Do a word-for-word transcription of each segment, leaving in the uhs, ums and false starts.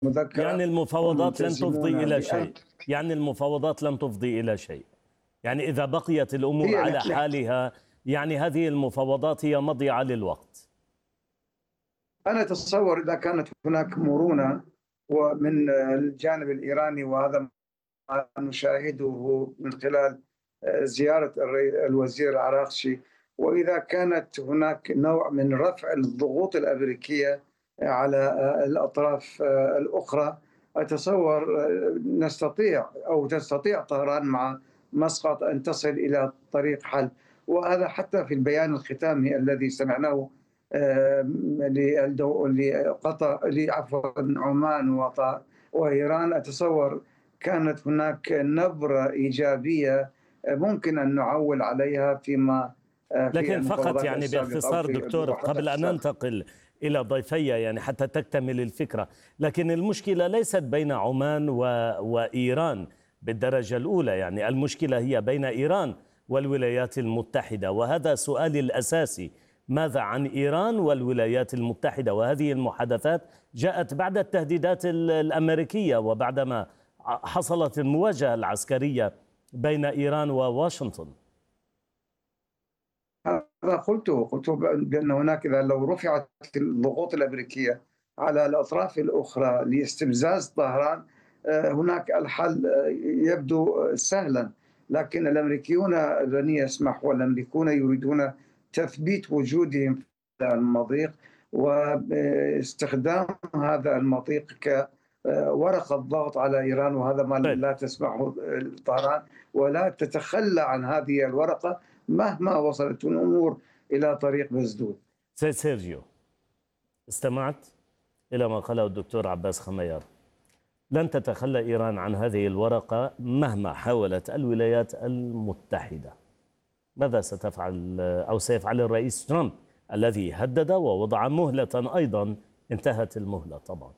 يعني المذكرة هم المفاوضات لن تفضي ملتزمون إلى بأن شيء. يعني المفاوضات لن تفضي إلى شيء. يعني إذا بقيت الأمور هي على لح- حالها، يعني هذه المفاوضات هي مضيعة للوقت. أنا أتصور إذا كانت هناك مرونة ومن الجانب الإيراني، وهذا ما نشاهده من خلال زيارة الري- الوزير العراقشي، وإذا كانت هناك نوع من رفع الضغوط الأمريكية على الأطراف الأخرى، أتصور نستطيع أو تستطيع طهران مع مسقط أن تصل إلى طريق حل. وهذا حتى في البيان الختامي الذي سمعناه آه، للدو- لقطر عفوا عمان وط- وإيران، أتصور كانت هناك نبرة إيجابية ممكن أن نعول عليها فيما في لكن فقط المفاوضات يعني السابقة أو باختصار في دكتور، الوحدات قبل أن السابقة. ننتقل إلى ضيفي يعني حتى تكتمل الفكرة، لكن المشكلة ليست بين عمان و... وإيران بالدرجة الأولى. يعني المشكلة هي بين إيران والولايات المتحدة، وهذا سؤالي الأساسي: ماذا عن إيران والولايات المتحدة؟ وهذه المحادثات جاءت بعد التهديدات ال- الأمريكية، وبعدما حصلت المواجهة العسكرية بين إيران وواشنطن. هذا قلته قلته بأن هناك، إذا لو رفعت الضغوط الأمريكية على الأطراف الأخرى لاستفزاز طهران، آه، هناك الحل آه، يبدو سهلا. لكن الأمريكيون لن يسمحوا، والأمريكون يريدون تثبيت وجودهم في المضيق واستخدام هذا المضيق كورقة ضغط على إيران، وهذا ما طيب لا تسمحه طهران، ولا تتخلى عن هذه الورقة مهما وصلت الأمور إلى طريق مسدود. سيد سيرجيو، استمعت إلى ما قاله الدكتور عباس خميار. لن تتخلى إيران عن هذه الورقة مهما حاولت الولايات المتحدة. ماذا ستفعل أو سيفعل الرئيس ترامب الذي هدد ووضع مهلة أيضا انتهت المهلة طبعا؟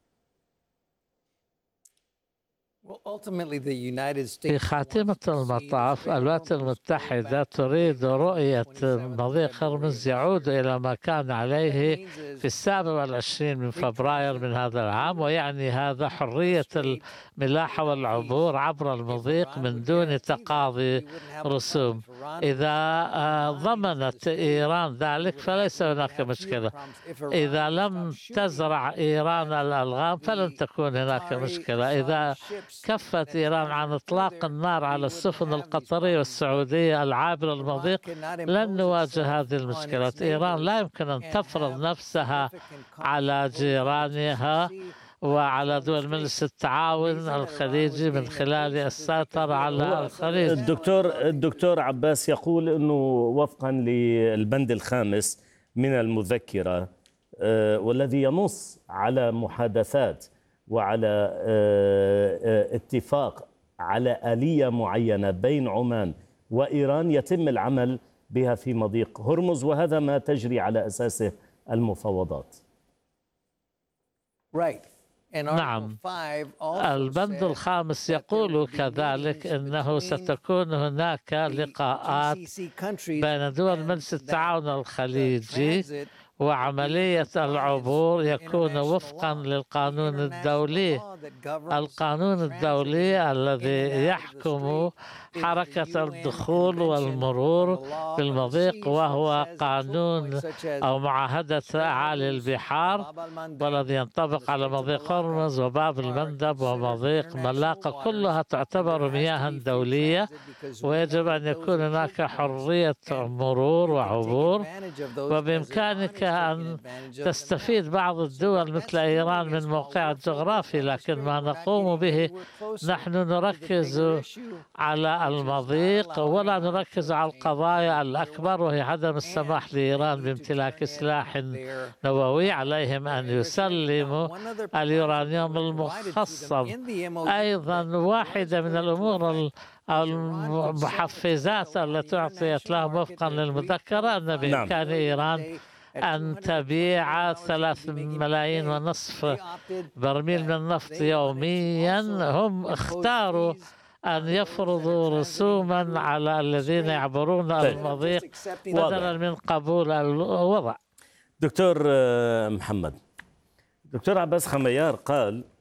في خاتمة المطاف الولايات المتحدة تريد رؤية مضيق هرمز يعود إلى ما كان عليه في السابع والعشرين من فبراير من هذا العام، ويعني هذا حرية الملاحة والعبور عبر المضيق من دون تقاضي رسوم. إذا ضمنت إيران ذلك فليس هناك مشكلة. إذا لم تزرع إيران الألغام فلن تكون هناك مشكلة. إذا كفت إيران عن إطلاق النار على السفن القطرية والسعودية العابرة المضيق لن نواجه هذه المشكلة. إيران لا يمكن أن تفرض نفسها على جيرانها وعلى دول مجلس التعاون الخليجي من خلال السيطرة على الخليج. الدكتور الدكتور عباس يقول أنه وفقا للبند الخامس من المذكرة والذي ينص على محادثات وعلى اتفاق على آلية معينة بين عمان وإيران يتم العمل بها في مضيق هرمز، وهذا ما تجري على أساسه المفاوضات. نعم، البند الخامس يقول كذلك أنه ستكون هناك لقاءات بين دول مجلس التعاون الخليجي، وعملية العبور يكون وفقا للقانون الدولي القانون الدولي الذي يحكم حركة الدخول والمرور بالمضيق، وهو قانون أو معاهدة أعالي البحار، والذي ينطبق على مضيق هرمز وباب المندب ومضيق ملاقة، كلها تعتبر مياه دولية، ويجب أن يكون هناك حرية مرور وعبور. وبإمكانك أن تستفيد بعض الدول مثل إيران من موقعها الجغرافي، لكن ما نقوم به نحن نركز على المضيق ولا نركز على القضايا الأكبر، وهي عدم السماح لإيران بامتلاك سلاح نووي. عليهم أن يسلموا اليورانيوم المخصب. أيضا واحدة من الأمور المحفزات التي أعطيت لهم وفقا للمذكرة أن بإمكان إيران أن تبيع ثلاث ملايين ونصف برميل من النفط يوميا. هم اختاروا أن يفرضوا رسوما على الذين يعبرون المضيق بدلا من قبول الوضع. دكتور محمد، دكتور عباس خميار قال